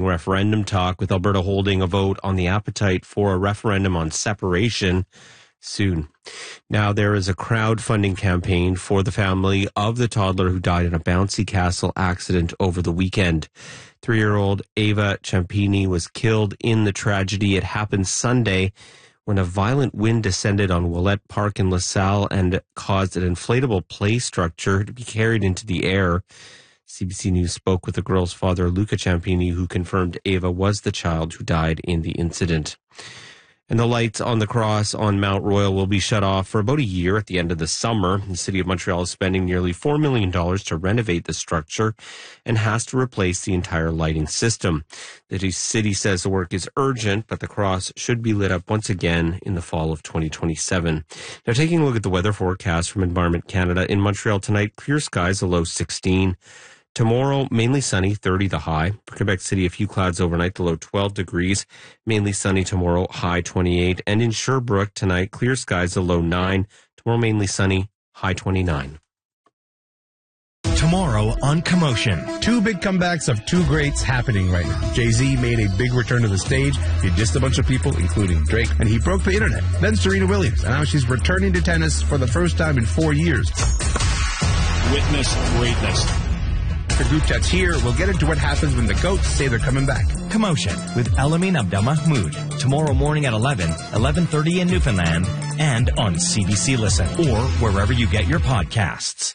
referendum talk, with Alberta holding a vote on the appetite for a referendum on separation soon. Now, there is a crowdfunding campaign for the family of the toddler who died in a bouncy castle accident over the weekend. 3-year-old Ava Ciampini was killed in the tragedy. It happened Sunday when a violent wind descended on Willette Park in LaSalle and caused an inflatable play structure to be carried into the air. CBC News spoke with the girl's father, Luca Ciampini, who confirmed Ava was the child who died in the incident. And the lights on the cross on Mount Royal will be shut off for about a year at the end of the summer. The City of Montreal is spending nearly $4 million to renovate the structure and has to replace the entire lighting system. The city says the work is urgent, but the cross should be lit up once again in the fall of 2027. Now, taking a look at the weather forecast from Environment Canada. In Montreal tonight, clear skies, a low 16. Tomorrow, mainly sunny, 30 the high. For Quebec City, a few clouds overnight, the low 12 degrees. Mainly sunny tomorrow, high 28. And in Sherbrooke tonight, clear skies, a low 9. Tomorrow, mainly sunny, high 29. Tomorrow on Commotion. Two big comebacks of two greats happening right now. Jay-Z made a big return to the stage. He dissed a bunch of people, including Drake, and he broke the internet. Then Serena Williams, and now she's returning to tennis for the first time in 4 years. Witness greatness. The group chat's here. We'll get into what happens when the GOATs say they're coming back. Commotion with Elamin Abdelmahmoud. Tomorrow morning at 11, 11:30 in Newfoundland, and on CBC Listen, or wherever you get your podcasts.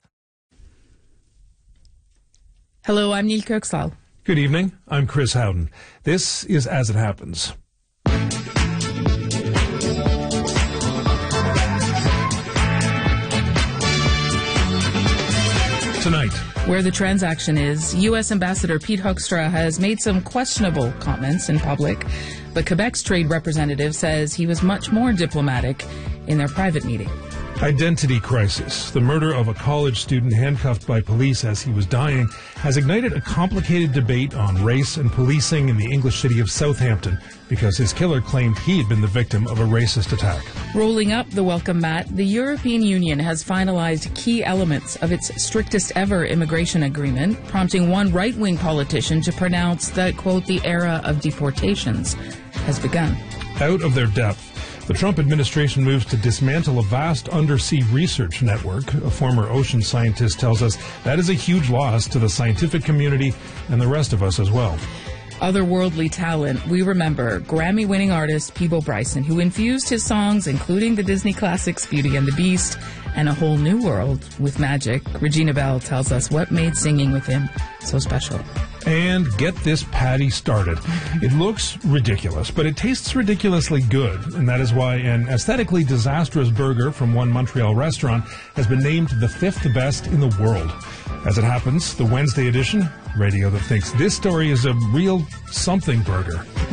Hello, I'm Neil Kirksall. Good evening. I'm Chris Howden. This is As It Happens. Tonight, where the transaction is, U.S. Ambassador Pete Hoekstra has made some questionable comments in public, but Quebec's trade representative says he was much more diplomatic in their private meeting. Identity crisis. The murder of a college student handcuffed by police as he was dying has ignited a complicated debate on race and policing in the English city of Southampton because his killer claimed he had been the victim of a racist attack. Rolling up the welcome mat, the European Union has finalized key elements of its strictest ever immigration agreement, prompting one right-wing politician to pronounce that, quote, the era of deportations has begun. Out of their depth, the Trump administration moves to dismantle a vast undersea research network. A former ocean scientist tells us that is a huge loss to the scientific community and the rest of us as well. Otherworldly talent, we remember Grammy-winning artist Peabo Bryson, who infused his songs, including the Disney classics Beauty and the Beast and A Whole New World, with magic. Regina Bell tells us what made singing with him so special. And get this patty started. It looks ridiculous, but it tastes ridiculously good, and that is why an aesthetically disastrous burger from one Montreal restaurant has been named the 5th best in the world. As it happens, the Wednesday edition, radio that thinks this story is a real something burger.